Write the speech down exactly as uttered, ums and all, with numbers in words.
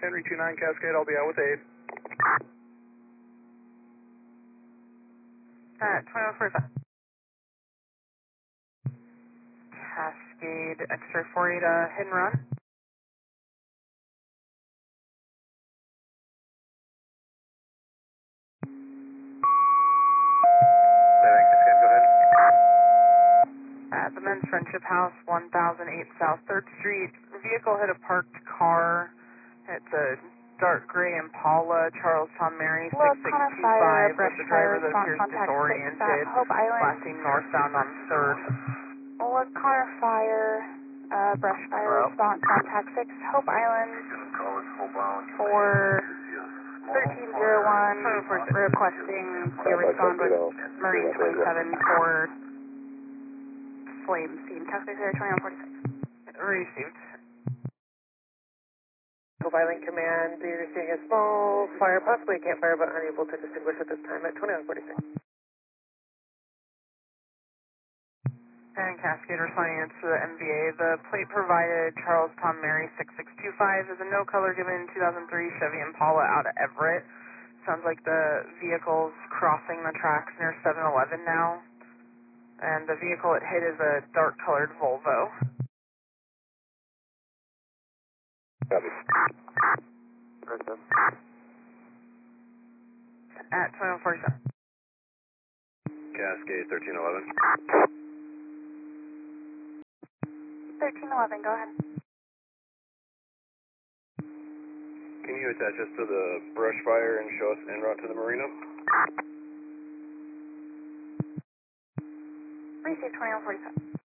Henry two nine Cascade, I'll be out with aid. At twenty-one forty-five. Cascade, X-ray forty to hit and run. Cascade, go ahead. At the Men's Friendship House, one thousand eight South third Street. Vehicle hit a parked car. It's a dark gray Impala, Charles Tom Mary six six two five, with the driver that appears disoriented, Hope Island. flashing northbound on third. Look, car fire, uh, brush fire response, contact six, Hope Island, for thirteen oh one, requesting you respond with Marine twenty-seven for flame scene. Cascade Area twenty-one forty-six. Received. Hope Island Command, you're seeing a small fire, possibly a campfire, but unable to distinguish at this time at twenty-one forty-six. And Cascade responding to the M V A. The plate provided, Charles Tom Mary six six two five, is a no color given two thousand three Chevy Impala out of Everett. Sounds like the vehicle's crossing the tracks near seven eleven now. And the vehicle it hit is a dark colored Volvo. Copy. At twenty-one forty-seven. Cascade thirteen eleven. thirteen eleven, go ahead. Can you attach us to the brush fire and show us en route to the marina? Receive twenty-one forty-seven.